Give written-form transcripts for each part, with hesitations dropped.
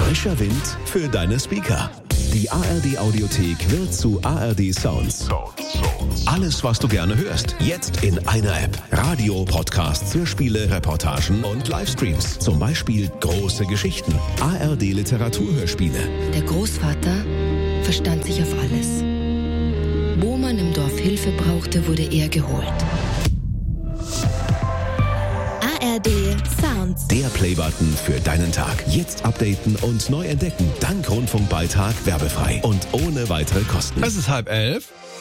Frischer Wind für deine Speaker. Die ARD Audiothek wird zu ARD Sounds. Alles, was du gerne hörst, jetzt in einer App. Radio, Podcasts, Hörspiele, Reportagen und Livestreams. Zum Beispiel Große Geschichten, ARD Literaturhörspiele. Der Großvater verstand sich auf alles. Wo man im Dorf Hilfe brauchte, wurde er geholt. ARD Sounds. Der Playbutton für deinen Tag. Jetzt updaten und neu entdecken. Dank Rundfunkbeitrag werbefrei und ohne weitere Kosten. Es ist 10:30.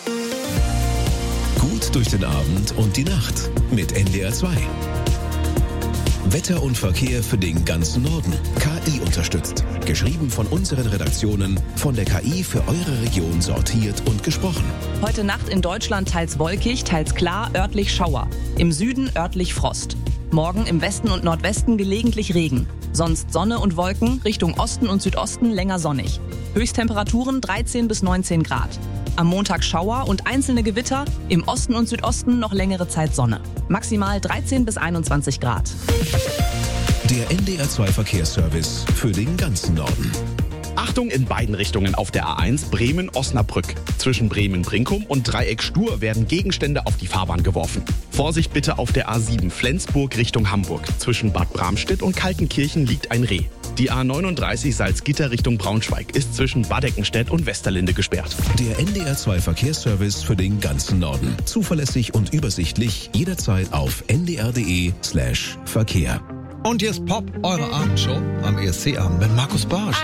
Gut durch den Abend und die Nacht mit NDR 2. Wetter und Verkehr für den ganzen Norden. KI unterstützt. Geschrieben von unseren Redaktionen, von der KI für eure Region sortiert und gesprochen. Heute Nacht in Deutschland teils wolkig, teils klar, örtlich Schauer. Im Süden örtlich Frost. Morgen im Westen und Nordwesten gelegentlich Regen. Sonst Sonne und Wolken, Richtung Osten und Südosten länger sonnig. Höchsttemperaturen 13 bis 19 Grad. Am Montag Schauer und einzelne Gewitter, im Osten und Südosten noch längere Zeit Sonne. Maximal 13 bis 21 Grad. Der NDR 2 Verkehrsservice für den ganzen Norden. Achtung in beiden Richtungen auf der A1 Bremen-Osnabrück. Zwischen Bremen-Brinkum und Dreieck Stur werden Gegenstände auf die Fahrbahn geworfen. Vorsicht bitte auf der A7 Flensburg Richtung Hamburg. Zwischen Bad Bramstedt und Kaltenkirchen liegt ein Reh. Die A39 Salzgitter Richtung Braunschweig ist zwischen Badeckenstedt und Westerlinde gesperrt. Der NDR 2 Verkehrsservice für den ganzen Norden. Zuverlässig und übersichtlich, jederzeit auf ndr.de/Verkehr. Und hier ist Pop, eure Abendshow am ESC-Abend mit Markus Barsch.